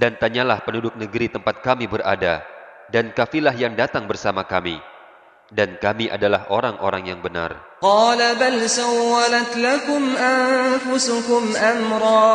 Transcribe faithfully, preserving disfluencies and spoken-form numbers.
Dan tanyalah penduduk negeri tempat kami berada, dan kafilah yang datang bersama kami, dan kami adalah orang-orang yang benar. قال بل سولت لكم أنفسكم أمرا